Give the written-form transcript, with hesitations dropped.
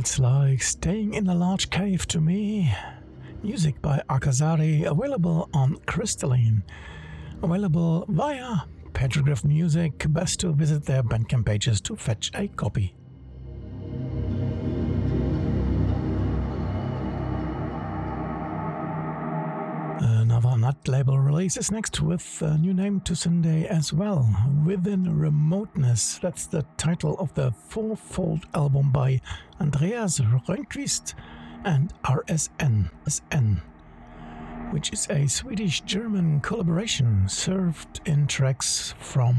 Feels like staying in a large cave to me. Music by Akazari, available on Crystalline. Available via Petroglyph Music. Best to visit their Bandcamp pages to fetch a copy. Another Nut label release is next with a new name to Sunday as well. Within Remoteness, that's the title of the fourfold album by Andreas Rönnqvist and RSN, which is a Swedish-German collaboration served in tracks from